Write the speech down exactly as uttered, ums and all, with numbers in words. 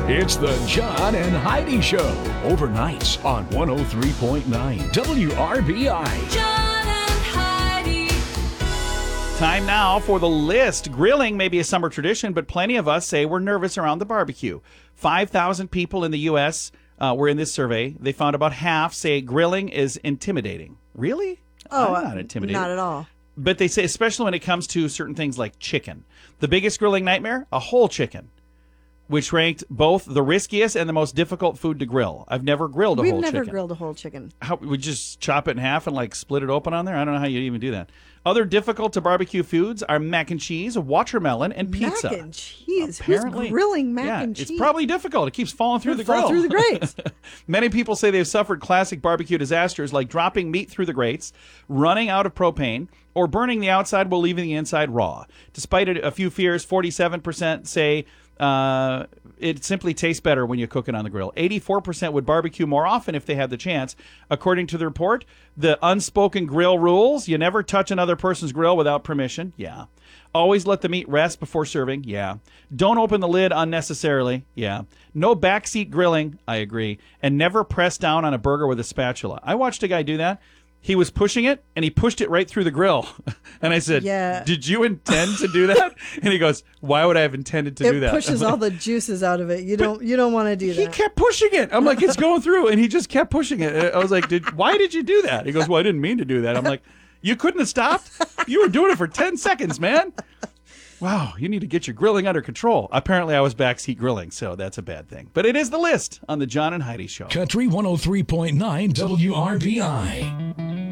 It's the John and Heidi Show, overnights on one oh three point nine W R B I. John and Heidi. Time now for the list. Grilling may be a summer tradition, but plenty of us say we're nervous around the barbecue. five thousand people in the U S uh, were in this survey. They found about half say grilling is intimidating. Really? Oh, I'm not intimidated. Not at all. But they say, especially when it comes to certain things like chicken. The biggest grilling nightmare? A whole chicken, which ranked both the riskiest and the most difficult food to grill. I've never grilled a We've whole never chicken. grilled a whole chicken. How, we just chop it in half and like split it open on there? I don't know how you even do that. Other difficult to barbecue foods are mac and cheese, watermelon, and pizza. Mac and cheese? Apparently, Who's grilling mac yeah, and cheese? it's probably difficult. It keeps falling through It'll the grill. fall through the grates. Many people say they've suffered classic barbecue disasters like dropping meat through the grates, running out of propane, or burning the outside while leaving the inside raw. Despite a, a few fears, forty-seven percent say uh, it simply tastes better when you cook it on the grill. eighty-four percent would barbecue more often if they had the chance. According to the report, the unspoken grill rules: you never touch another person's grill without permission. Yeah. Always let the meat rest before serving. Yeah. Don't open the lid unnecessarily. Yeah. No backseat grilling. I agree. And never press down on a burger with a spatula. I watched a guy do that. He was pushing it, and he pushed it right through the grill. And I said, Yeah. did you intend to do that? And he goes, why would I have intended to it do that? pushes all the juices out of it. You don't. You don't want to do He that. kept pushing it. I'm like, it's going through. And he just kept pushing it. I was like, did why did you do that? He goes, well, I didn't mean to do that. I'm like, you couldn't have stopped? You were doing it for ten seconds, man. Wow, you need to get your grilling under control. Apparently, I was backseat grilling, so that's a bad thing. But it is the list on the John and Heidi Show. Country one oh three point nine W R B I.